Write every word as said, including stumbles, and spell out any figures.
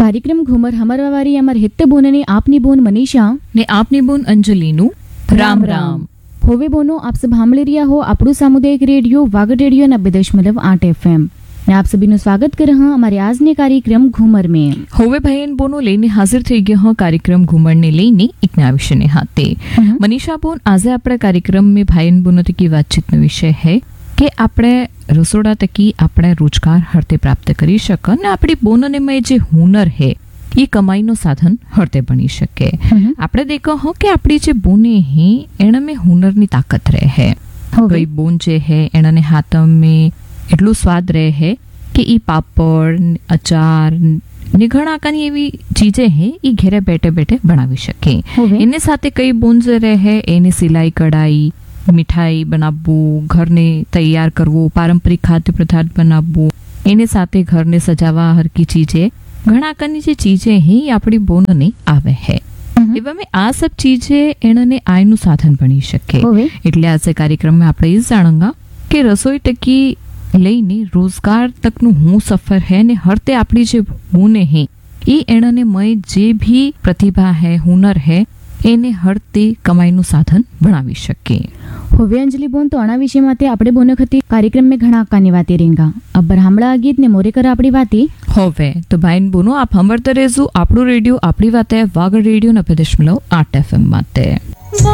કાર્યક્રમ ઘુમર હમરવાવારી અમર હિત્તે બોનને આપની બોન મનીષા ને આપની બોન અંજલિનું રામ રામ. હોવે બોનો આપ સબ સાંભળી રહ્યા હો આપણું સામુદાયિક રેડિયો વાગડ રેડિયો નब्बे दशमलव आठ एफएम ને આપ સભીનું સ્વાગત કર હા અમારે આજને કાર્યક્રમ ઘુમર में. હોવે ભાઈન બોનો લઈને હાજર થઈ ગયા હા કાર્યક્રમ ઘુમરને લઈને એક નવા વિષયને હાથે. મનીષા બોન આજે આપણે કાર્યક્રમ में ભાઈન બોનો તકી વાતચીતનો વિષય है કે આપણે રસોડા તકી આપણે રોજગાર હરતે પ્રાપ્ત કરી શકે અને આપણી બોનને મેં જે હુનર હે એ કમાઈનો સાધન હરતે બની શકે. આપણે દેખો હો કે આપણી જે બોને હે એને મેં હુનરની તાકત રહે હે. કઈ બોન જે હે એનાને હાથ में એટલું સ્વાદ રહે હે કે ઈ પાપડ અચાર ને ઘણા કાની એવી ચીજે હે ઈ ઘરે બેઠે બેઠે બનાવી શકે. એને સાથે કઈ બોન જે રહે હે એને સિલાઈ કઢાઈ मिठाई बनावવું, ઘરને તૈયાર કરવું, પારંપરિક ખાદ્ય પદાર્થ બનાવવું, એને સાથે ઘરને સજાવવા હરકી ચીજે ઘણા કની જે ચીજે હે આપણી બોનને આવે હે. એવા મેં આ સબ ચીજે એણે આયનું સાધન બની શકે. એટલે આજે કાર્યક્રમમાં આપણે એ જાણંગા કે રસોઈ ટકી લઈને રોજગાર તકનું હું સફર હે ને હરતે આપણી જે બોને હે એ એણે મય જે ભી પ્રતિભા હે હુનર હે એને હરતે કમાઈનું સાધન બનાવી શકે. હવે અંજલિ બોન તો આના વિષય માટે આપણે બોને ખતી કાર્યક્રમ में ઘણા કાની વાતે રેંગા અબ્બર હામળા ગીત ને મોરે કર આપણી વાતે. હવે તો ભાઈન બોનો આપ હંભળતા રહેજો આપણું રેડિયો આપણી વાતે વાગડ રેડિયો નब्बे दशमलव आठ एफएम માટે.